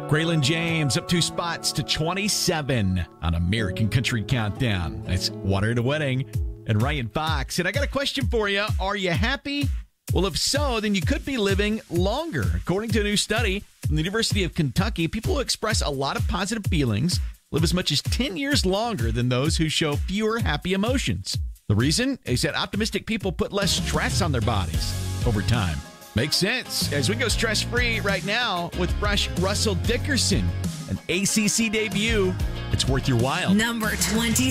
Graylin James up 2 spots to 27 on American Country Countdown. That's Water to Wedding and Ryan Fox. And I got a question for you. Are you happy? Well, if so, then you could be living longer. According to a new study from the University of Kentucky, people who express a lot of positive feelings live as much as 10 years longer than those who show fewer happy emotions. The reason? They said optimistic people put less stress on their bodies over time. Makes sense. As we go stress-free right now with fresh Russell Dickerson, an ACC debut. It's worth your while. Number 20.